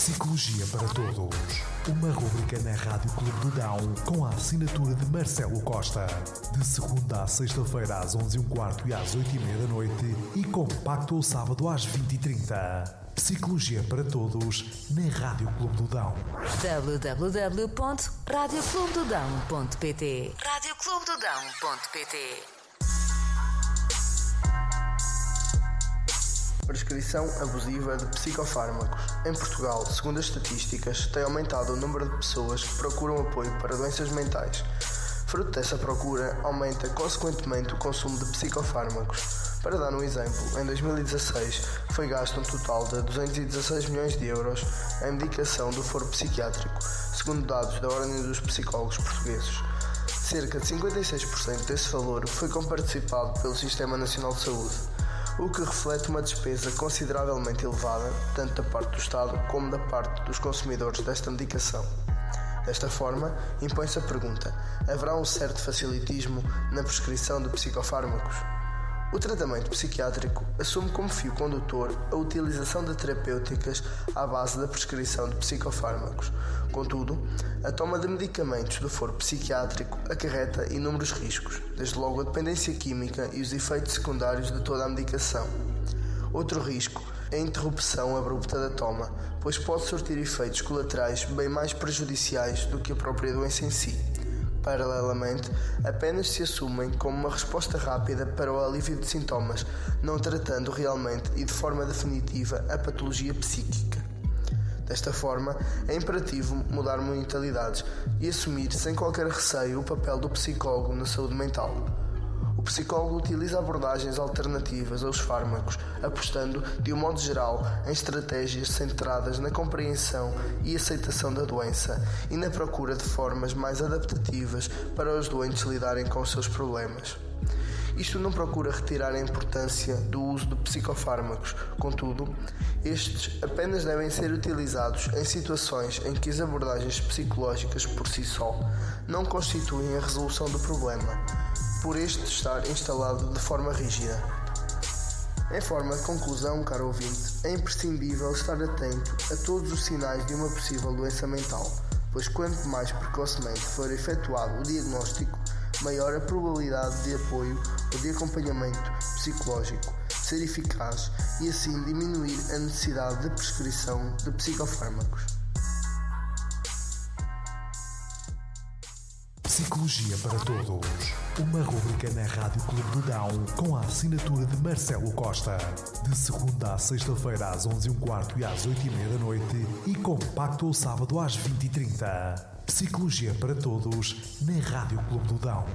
Psicologia para Todos. Uma rubrica na Rádio Clube do Dão com a assinatura de Marcelo Costa. De segunda à sexta-feira às 11h15 e às 8h30 da noite e compacto ao sábado às 20h30. Psicologia para Todos na Rádio Clube do Dão. www.radioclubedodão.pt radioclubedodão.pt. Prescrição abusiva de psicofármacos. Em Portugal, segundo as estatísticas, tem aumentado o número de pessoas que procuram apoio para doenças mentais. Fruto dessa procura, aumenta consequentemente o consumo de psicofármacos. Para dar um exemplo, em 2016 foi gasto um total de 216 milhões de euros em medicação do foro psiquiátrico, segundo dados da Ordem dos Psicólogos Portugueses. Cerca de 56% desse valor foi comparticipado pelo Sistema Nacional de Saúde, o que reflete uma despesa consideravelmente elevada, tanto da parte do Estado como da parte dos consumidores desta medicação. Desta forma, impõe-se a pergunta: haverá um certo facilitismo na prescrição de psicofármacos? O tratamento psiquiátrico assume como fio condutor a utilização de terapêuticas à base da prescrição de psicofármacos. Contudo, a toma de medicamentos do foro psiquiátrico acarreta inúmeros riscos, desde logo a dependência química e os efeitos secundários de toda a medicação. Outro risco é a interrupção abrupta da toma, pois pode surtir efeitos colaterais bem mais prejudiciais do que a própria doença em si. Paralelamente, apenas se assumem como uma resposta rápida para o alívio de sintomas, não tratando realmente e de forma definitiva a patologia psíquica. Desta forma, é imperativo mudar mentalidades e assumir sem qualquer receio o papel do psicólogo na saúde mental. O psicólogo utiliza abordagens alternativas aos fármacos, apostando, de um modo geral, em estratégias centradas na compreensão e aceitação da doença e na procura de formas mais adaptativas para os doentes lidarem com os seus problemas. Isto não procura retirar a importância do uso de psicofármacos, contudo, estes apenas devem ser utilizados em situações em que as abordagens psicológicas por si só não constituem a resolução do problema, por este estar instalado de forma rígida. Em forma de conclusão, caro ouvinte, é imprescindível estar atento a todos os sinais de uma possível doença mental, pois quanto mais precocemente for efetuado o diagnóstico, maior a probabilidade de apoio ou de acompanhamento psicológico ser eficaz e assim diminuir a necessidade de prescrição de psicofármacos. Psicologia para Todos. Uma rubrica na Rádio Clube do Dão com a assinatura de Marcelo Costa. De segunda à sexta-feira às 11h15 e às 8h30 da noite e compacto ao sábado às 20h30. Psicologia para Todos na Rádio Clube do Dão.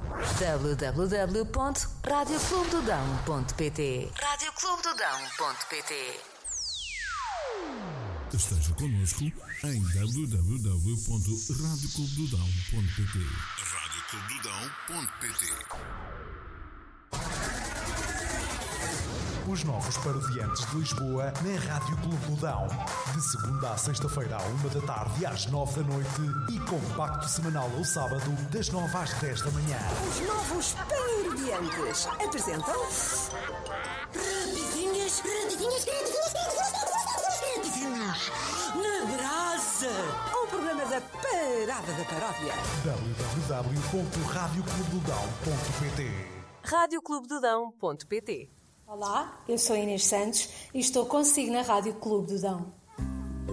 www.radioclubedodão.pt radioclubedodão.pt. Esteja connosco em www.radioclubedodão.pt radioclubedodão.pt. Os novos parodiantes de Lisboa na Rádio Clube do Dão. De segunda à sexta-feira à 1 da tarde e às 9 da noite e compacto semanal ao sábado das 9 às 10 da manhã. Os novos parodiantes apresentam Rapidinhas na Brasa, o programa da Parada da Paródia. www.radioclubedodão.pt radioclubedodão.pt. Olá, eu sou Inês Santos e estou consigo na Rádio Clube do Dão.